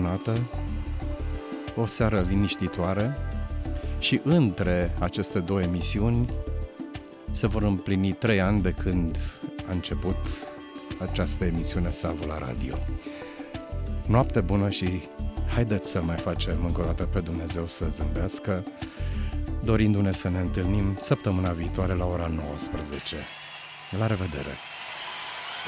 minunată, o seară liniștitoare și între aceste două emisiuni se vor împlini 3 ani de când a început această emisiune Savul la radio. Noapte bună și haideți să mai facem încă o dată pe Dumnezeu să zâmbească, dorindu-ne să ne întâlnim săptămâna viitoare la ora 19. La revedere!